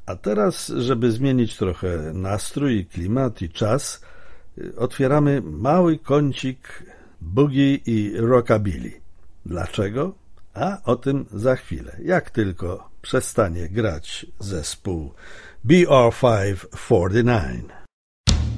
A teraz, żeby zmienić trochę nastrój, i klimat i czas, otwieramy mały kącik boogie i rockabilly. Dlaczego? A o tym za chwilę, jak tylko przestanie grać zespół BR549.